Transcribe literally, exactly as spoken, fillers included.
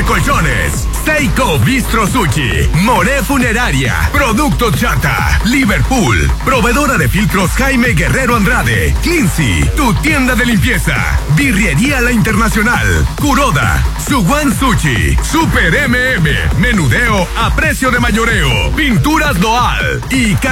Colchones, Seiko Bistro Sushi, More Funeraria, Productos Chata, Liverpool, proveedora de filtros Jaime Guerrero Andrade, Cleansy, tu tienda de limpieza, Birrería La Internacional, Kuroda, Suwan Sushi, Super M M, Menudeo a precio de mayoreo, Pinturas Doal y